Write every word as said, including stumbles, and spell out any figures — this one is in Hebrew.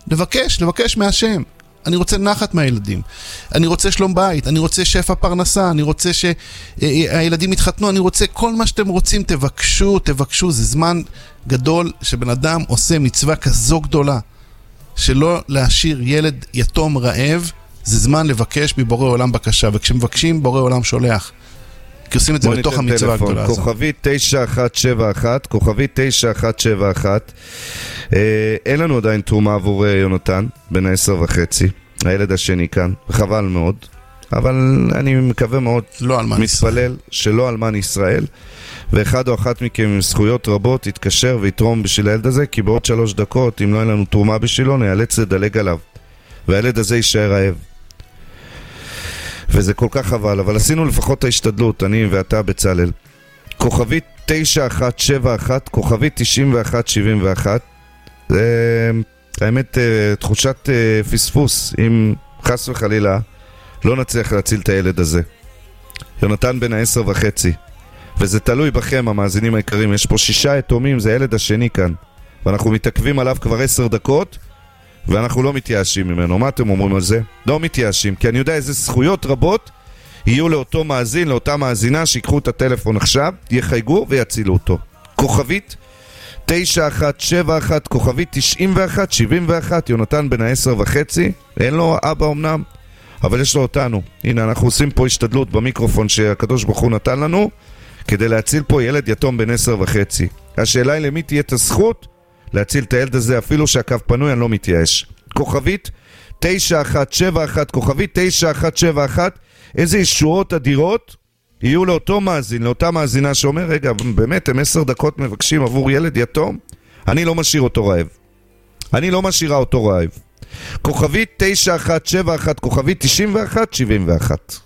לבקש, לבקש מהשם. אני רוצה נחת מהילדים, אני רוצה שלום בית, אני רוצה שפע פרנסה, אני רוצה שהילדים יתחתנו, אני רוצה כל מה שאתם רוצים, תבקשו, תבקשו. זה זמן גדול שבן אדם עושה מצווה כזו גדולה, שלא להשאיר ילד יתום רעב, זה זמן לבקש מבורא עולם בקשה, וכשמבקשים בורא עולם שולח, כי עושים את זה בתוך המצווה הגדולה הזו. כוכבי תשע אחת שבע אחת, כוכבי תשע אחת שבע אחת. אין לנו עדיין תרומה עבור יונתן, בן העשר וחצי, הילד השני כאן, וחבל מאוד, אבל אני מקווה מאוד, לא מתפלל שלא אלמן ישראל, ואחד או אחת מכם עם זכויות רבות יתקשר ויתרום בשביל הילד הזה, כי בעוד שלוש דקות, אם לא אין לנו תרומה בשבילו, נאלץ לדלג עליו, והילד הזה יישאר רעב. וזה כל כך חבל, אבל עשינו לפחות ההשתדלות, אני ואתה בצלאל. כוכבית תשע אחת שבע אחת, כוכבית תשעים ואחת שבעים ואחת. זה, האמת, תחושת פספוס, אם חס וחלילה לא נצליח להציל את הילד הזה. יונתן בן העשר וחצי, וזה תלוי בכם, המאזינים היקרים. יש פה שישה יתומים, זה הילד השני כאן, ואנחנו מתעכבים עליו כבר עשר דקות, ואנחנו לא מתייאשים ממנו. מה אתם אומרים על זה? לא מתייאשים, כי אני יודע איזה זכויות רבות יהיו לאותו מאזין, לאותה מאזינה שיקחו את הטלפון עכשיו, יחייגו ויצילו אותו. כוכבית תשע אחת שבע אחת, כוכבית תשעים ואחת שבעים ואחת. יונתן בן העשר וחצי, אין לו אבא אמנם, אבל יש לו אותנו. הנה, אנחנו עושים פה השתדלות במיקרופון שהקדוש ברוך הוא נתן לנו, כדי להציל פה ילד יתום בן עשר וחצי. השאלה היא למי תהיה את הזכות להציל את הילד הזה, אפילו שהקו פנוי, אני לא מתייאש. כוכבית תשע אחת שבע אחת, כוכבית תשע אחת שבע אחת. איזה ישועות אדירות יהיו לאותו מאזין, לאותה מאזינה שאומר, רגע, באמת, הם עשר דקות מבקשים עבור ילד יתום? אני לא משאיר אותו רעב. אני לא משאירה אותו רעב. כוכבית תשע אחת שבע אחת, כוכבית תשעים ואחת שבעים ואחת.